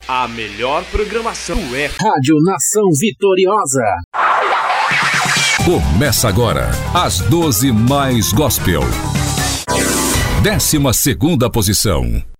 A melhor programação é Rádio Nação Vitoriosa. Começa agora, às 12 mais gospel. 12ª posição.